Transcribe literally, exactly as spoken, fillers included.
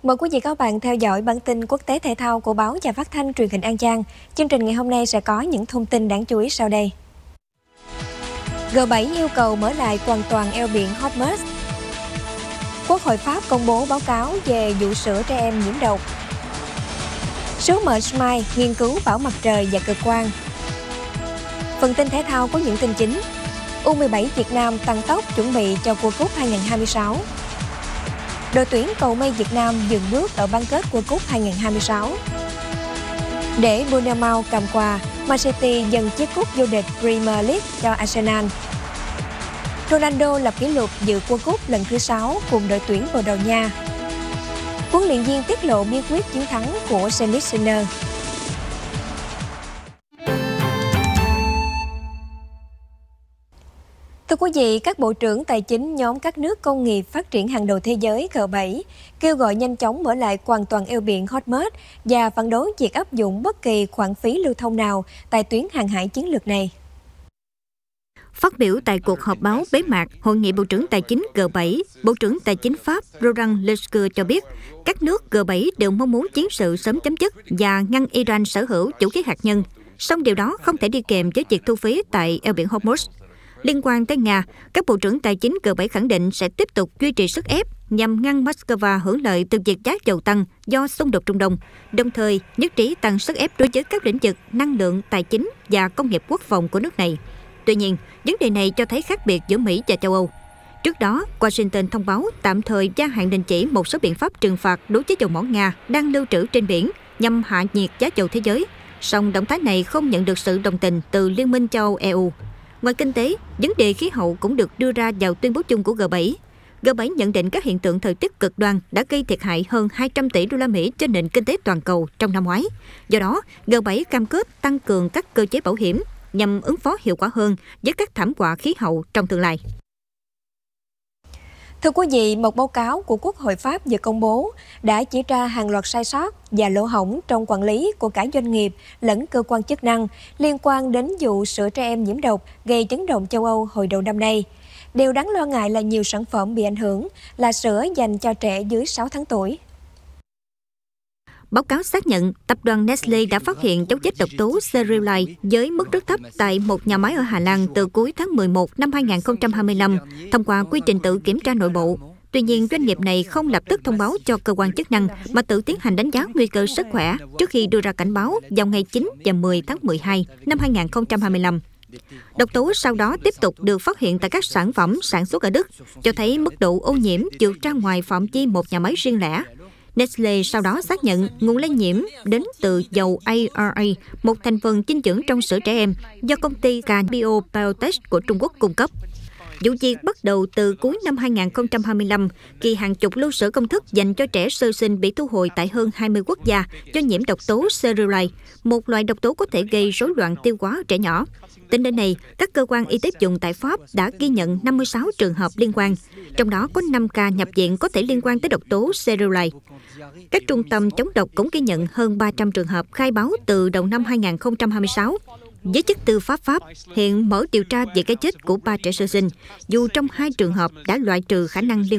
Mời quý vị và các bạn theo dõi bản tin quốc tế thể thao của báo Đài Phát thanh Truyền hình An Giang. Chương trình ngày hôm nay sẽ có những thông tin đáng chú ý sau đây. G bảy yêu cầu mở lại hoàn toàn eo biển Hormuz. Quốc hội Pháp công bố báo cáo về vụ sữa trẻ em nhiễm độc. Sứ mệnh Smile nghiên cứu bão mặt trời và cực quang. Phần tin thể thao có những tin chính. U mười bảy Việt Nam tăng tốc chuẩn bị cho World Cup hai không hai sáu. Đội tuyển cầu mây Việt Nam dừng bước ở bán kết World Cup hai không hai sáu. Để Bournemouth cầm quà, Man City dần chiếc cúp vô địch Premier League cho Arsenal. Ronaldo lập kỷ lục dự World Cup lần thứ sáu cùng đội tuyển Bồ Đào Nha. Huấn luyện viên tiết lộ bí quyết chiến thắng của Zenit Sinner. Thưa quý vị, các bộ trưởng tài chính nhóm các nước công nghiệp phát triển hàng đầu thế giới G bảy kêu gọi nhanh chóng mở lại hoàn toàn eo biển Hormuz và phản đối việc áp dụng bất kỳ khoản phí lưu thông nào tại tuyến hàng hải chiến lược này. Phát biểu tại cuộc họp báo bế mạc Hội nghị Bộ trưởng Tài chính G bảy, Bộ trưởng Tài chính Pháp Laurent Lescure cho biết các nước G bảy đều mong muốn chiến sự sớm chấm dứt và ngăn Iran sở hữu vũ khí hạt nhân, song điều đó không thể đi kèm với việc thu phí tại eo biển Hormuz. Liên quan tới Nga, các bộ trưởng tài chính G bảy khẳng định sẽ tiếp tục duy trì sức ép nhằm ngăn Moscow hưởng lợi từ việc giá dầu tăng do xung đột Trung Đông, đồng thời nhất trí tăng sức ép đối với các lĩnh vực năng lượng, tài chính và công nghiệp quốc phòng của nước này. Tuy nhiên, vấn đề này cho thấy khác biệt giữa Mỹ và châu Âu. Trước đó, Washington thông báo tạm thời gia hạn đình chỉ một số biện pháp trừng phạt đối với dầu mỏ Nga đang lưu trữ trên biển nhằm hạ nhiệt giá dầu thế giới. Song động thái này không nhận được sự đồng tình từ Liên minh châu Âu E U. Ngoài kinh tế, vấn đề khí hậu cũng được đưa ra vào tuyên bố chung của G bảy. G bảy nhận định các hiện tượng thời tiết cực đoan đã gây thiệt hại hơn hai trăm tỷ đô la Mỹ cho nền kinh tế toàn cầu trong năm ngoái. Do đó, G bảy cam kết tăng cường các cơ chế bảo hiểm nhằm ứng phó hiệu quả hơn với các thảm họa khí hậu trong tương lai. Thưa quý vị, một báo cáo của Quốc hội Pháp vừa công bố đã chỉ ra hàng loạt sai sót và lỗ hổng trong quản lý của cả doanh nghiệp lẫn cơ quan chức năng liên quan đến vụ sữa trẻ em nhiễm độc gây chấn động châu Âu hồi đầu năm nay. Điều đáng lo ngại là nhiều sản phẩm bị ảnh hưởng là sữa dành cho trẻ dưới sáu tháng tuổi. Báo cáo xác nhận tập đoàn Nestlé đã phát hiện dấu vết độc tố cereulide với mức rất thấp tại một nhà máy ở Hà Lan từ cuối tháng mười một năm hai không hai lăm thông qua quy trình tự kiểm tra nội bộ. Tuy nhiên, doanh nghiệp này không lập tức thông báo cho cơ quan chức năng mà tự tiến hành đánh giá nguy cơ sức khỏe trước khi đưa ra cảnh báo vào ngày chín và mười tháng mười hai năm hai không hai lăm. Độc tố sau đó tiếp tục được phát hiện tại các sản phẩm sản xuất ở Đức, cho thấy mức độ ô nhiễm vượt ra ngoài phạm vi một nhà máy riêng lẻ. Nestlé sau đó xác nhận nguồn lây nhiễm đến từ dầu A R A, một thành phần dinh dưỡng trong sữa trẻ em do công ty Canbio Biotech của Trung Quốc cung cấp. Vụ việc bắt đầu từ cuối năm hai không hai lăm, khi hàng chục lô sữa công thức dành cho trẻ sơ sinh bị thu hồi tại hơn hai mươi quốc gia do nhiễm độc tố cereulide, một loại độc tố có thể gây rối loạn tiêu hóa ở trẻ nhỏ. Tính đến nay, các cơ quan y tế dùng tại Pháp đã ghi nhận năm mươi sáu trường hợp liên quan, trong đó có năm ca nhập viện có thể liên quan tới độc tố cereulide. Các trung tâm chống độc cũng ghi nhận hơn ba trăm trường hợp khai báo từ đầu năm hai không hai sáu. Giới chức tư pháp Pháp hiện mở điều tra về cái chết của ba trẻ sơ sinh, dù trong hai trường hợp đã loại trừ khả năng liên